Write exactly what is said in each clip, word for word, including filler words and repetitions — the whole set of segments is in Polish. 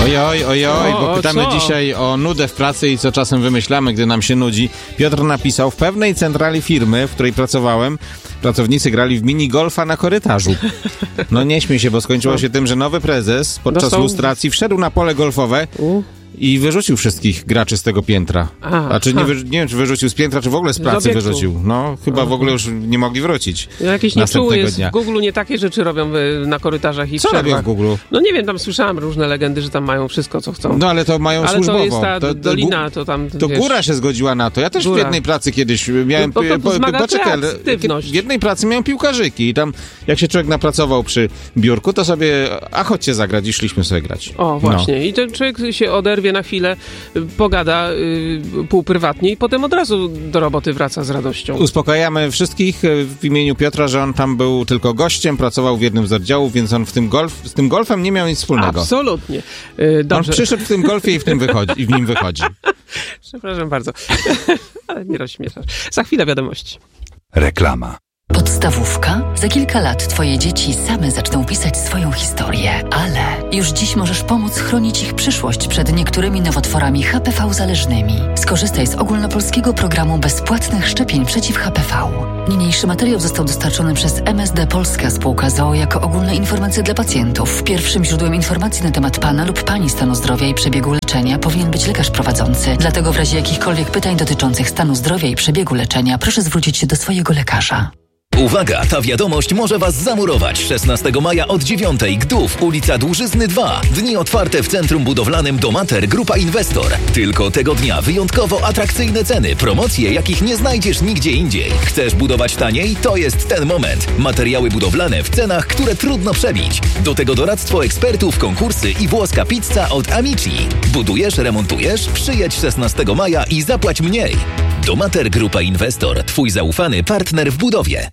Ojoj, ojoj, O, bo o, pytamy co? dzisiaj o nudę w pracy i co czasem wymyślamy, gdy nam się nudzi. Piotr napisał, w pewnej centrali firmy, w której pracowałem, pracownicy grali w minigolfa na korytarzu. No nie śmiej się, bo skończyło się tym, że nowy prezes podczas Dostał- lustracji wszedł na pole golfowe U. i wyrzucił wszystkich graczy z tego piętra. A, A czy nie, ha. wy, nie wiem, czy wyrzucił z piętra, czy w ogóle z pracy obiektu. wyrzucił. No, chyba w ogóle już nie mogli wrócić. Jakiś następnego nieczuły jest dnia. w Google, nie takie rzeczy robią y, na korytarzach i w Co robią przerwach. w Google? No nie wiem, tam słyszałem różne legendy, że tam mają wszystko, co chcą. No ale to mają Ale służbową. to jest ta To- to dolina, gó- to tam, To wiesz, góra się zgodziła na to. Ja też w Góra. jednej pracy kiedyś miałem... To- to po- po- wzmaga poczekaj, ale kreatywność. w jednej pracy miałem piłkarzyki i tam jak się człowiek napracował przy biurku, to sobie, a chodźcie zagrać i szliśmy sobie grać. O, właśnie. I ten człowiek się oderwie na chwilę, y, pogada y, półprywatnie i potem od razu do roboty wraca z radością. Uspokajamy wszystkich e, w imieniu Piotra, że on tam był tylko gościem, pracował w jednym z oddziałów, więc on w tym golf, z tym golfem nie miał nic wspólnego. Absolutnie. Y, On dobrze. przyszedł w tym golfie i w tym wychodzi, i w nim wychodzi. Przepraszam bardzo. Ale mnie rozśmieszasz. Za chwilę wiadomości. Reklama. Podstawówka? Za kilka lat twoje dzieci same zaczną pisać swoją historię, ale już dziś możesz pomóc chronić ich przyszłość przed niektórymi nowotworami H P V zależnymi. Skorzystaj z ogólnopolskiego programu bezpłatnych szczepień przeciw H P V. Niniejszy materiał został dostarczony przez M S D Polska Spółka z o o jako ogólne informacje dla pacjentów. Pierwszym źródłem informacji na temat pana lub pani stanu zdrowia i przebiegu leczenia powinien być lekarz prowadzący. Dlatego w razie jakichkolwiek pytań dotyczących stanu zdrowia i przebiegu leczenia proszę zwrócić się do swojego lekarza. Uwaga, ta wiadomość może Was zamurować. szesnastego maja od dziewiątej Gdów, ulica Dłużyzny dwa. Dni otwarte w Centrum Budowlanym Domater Grupa Inwestor. Tylko tego dnia wyjątkowo atrakcyjne ceny, promocje, jakich nie znajdziesz nigdzie indziej. Chcesz budować taniej? To jest ten moment. Materiały budowlane w cenach, które trudno przebić. Do tego doradztwo ekspertów, konkursy i włoska pizza od Amici. Budujesz, remontujesz? Przyjedź szesnastego maja i zapłać mniej. Domater Grupa Inwestor. Twój zaufany partner w budowie.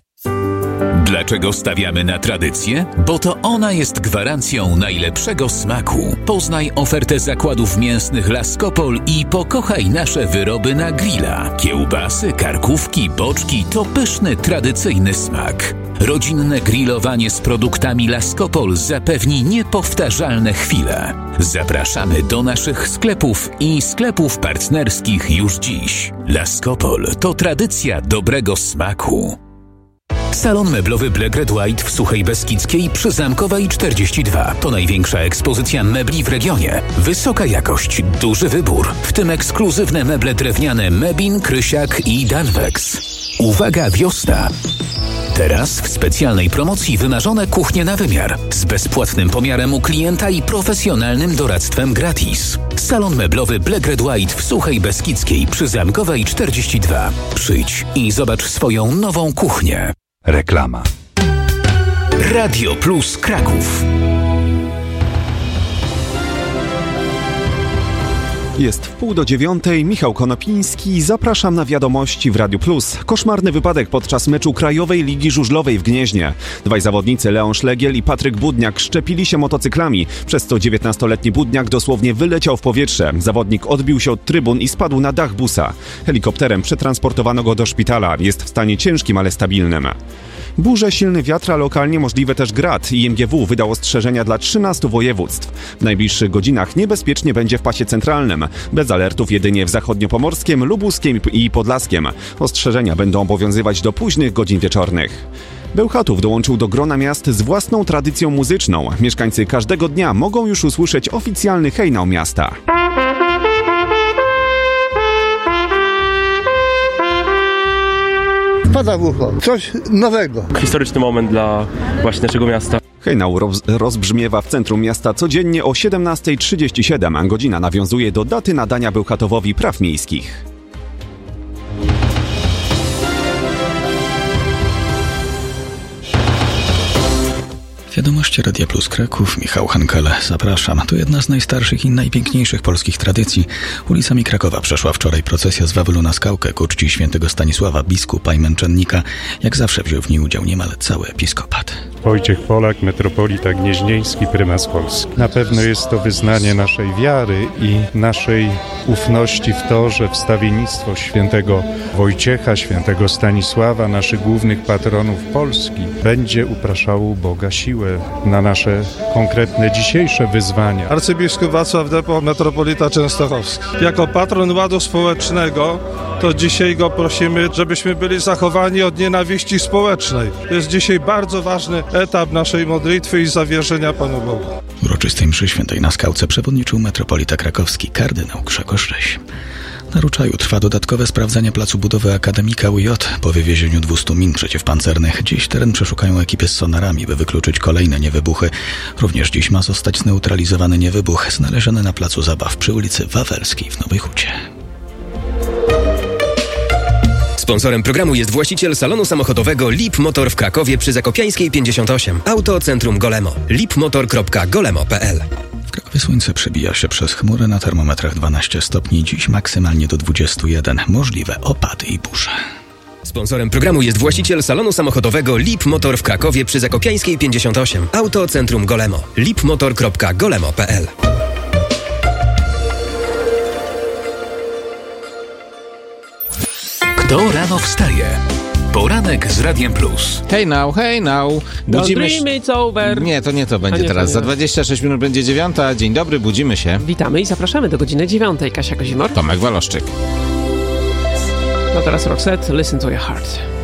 Dlaczego stawiamy na tradycję? Bo to ona jest gwarancją najlepszego smaku. Poznaj ofertę zakładów mięsnych Laskopol i pokochaj nasze wyroby na grilla. Kiełbasy, karkówki, boczki to pyszny, tradycyjny smak. Rodzinne grillowanie z produktami Laskopol zapewni niepowtarzalne chwile. Zapraszamy do naszych sklepów i sklepów partnerskich już dziś. Laskopol to tradycja dobrego smaku. Salon meblowy Black Red White w Suchej Beskidzkiej przy Zamkowej czterdzieści dwa. To największa ekspozycja mebli w regionie. Wysoka jakość, duży wybór, w tym ekskluzywne meble drewniane Mebin, Krysiak i Danwex. Uwaga, wiosna! Teraz w specjalnej promocji wymarzone kuchnie na wymiar z bezpłatnym pomiarem u klienta i profesjonalnym doradztwem gratis. Salon meblowy Black Red White w Suchej Beskidzkiej przy Zamkowej czterdzieści dwa. Przyjdź i zobacz swoją nową kuchnię. Reklama. Radio Plus Kraków. Jest w pół do dziewiątej, Michał Konopiński, zapraszam na wiadomości w Radiu Plus. Koszmarny wypadek podczas meczu Krajowej Ligi Żużlowej w Gnieźnie. Dwaj zawodnicy, Leon Szlegiel i Patryk Budniak, szczepili się motocyklami, przez co dziewiętnastoletni Budniak dosłownie wyleciał w powietrze. Zawodnik odbił się od trybun i spadł na dach busa. Helikopterem przetransportowano go do szpitala. Jest w stanie ciężkim, ale stabilnym. Burze, silny wiatr, a lokalnie możliwe też grad. I M G W wydał ostrzeżenia dla trzynastu województw. W najbliższych godzinach niebezpiecznie będzie w pasie centralnym. Bez alertów jedynie w zachodniopomorskim, lubuskim i podlaskim. Ostrzeżenia będą obowiązywać do późnych godzin wieczornych. Bełchatów dołączył do grona miast z własną tradycją muzyczną. Mieszkańcy każdego dnia mogą już usłyszeć oficjalny hejnał miasta. Wpada w ucho. Coś nowego. Historyczny moment dla właśnie naszego miasta. Hejnał roz, rozbrzmiewa w centrum miasta codziennie o siedemnasta trzydzieści siedem, a godzina nawiązuje do daty nadania Bełchatowowi praw miejskich. Wiadomości Radia Plus Kraków, Michał Hankele, zapraszam. To jedna z najstarszych i najpiękniejszych polskich tradycji. Ulicami Krakowa przeszła wczoraj procesja z Wawelu na Skałkę ku czci świętego Stanisława, biskupa i męczennika. Jak zawsze wziął w niej udział niemal cały episkopat. Wojciech Polak, metropolita gnieźnieński, prymas Polski. Na pewno jest to wyznanie naszej wiary i naszej ufności w to, że wstawiennictwo świętego Wojciecha, świętego Stanisława, naszych głównych patronów Polski, będzie upraszało u Boga siłę stałe na nasze konkretne dzisiejsze wyzwania. Arcybiskup Wacław Depo, metropolita częstochowski. Jako patron ładu społecznego, to dzisiaj go prosimy, żebyśmy byli zachowani od nienawiści społecznej. To jest dzisiaj bardzo ważny etap naszej modlitwy i zawierzenia Panu Bogu. Uroczystej mszy świętej na Skałce przewodniczył metropolita krakowski kardynał Grzegorz Ryś. Na Ruczaju trwa dodatkowe sprawdzanie placu budowy Akademika U J po wywiezieniu dwieście min przeciwpancernych. Dziś teren przeszukają ekipy z sonarami, by wykluczyć kolejne niewybuchy. Również dziś ma zostać zneutralizowany niewybuch znaleziony na placu zabaw przy ulicy Wawelskiej w Nowej Hucie. Sponsorem programu jest właściciel salonu samochodowego Lip Motor w Krakowie przy Zakopiańskiej pięćdziesiąt osiem. Auto Centrum Golemo. lipmotor kropka golemo kropka pe el. W Krakowie słońce przebija się przez chmury, na termometrach dwanaście stopni, dziś maksymalnie do dwudziestu jeden. Możliwe opady i burze. Sponsorem programu jest właściciel salonu samochodowego Lip Motor w Krakowie przy Zakopiańskiej pięćdziesiąt osiem. Auto Centrum Golemo. lipmotor kropka golemo kropka pe el. Kto rano wstaje? Poranek z Radiem Plus. Hej now, hej now. Budzimy się. It's over. Nie, to nie to będzie nie, teraz. to nie. Za dwadzieścia sześć minut będzie dziewiąta. Dzień dobry, budzimy się. Witamy i zapraszamy do godziny dziewiątej. Kasia Kozimor. Tomek Waloszczyk. No teraz Roxette, Listen to Your Heart.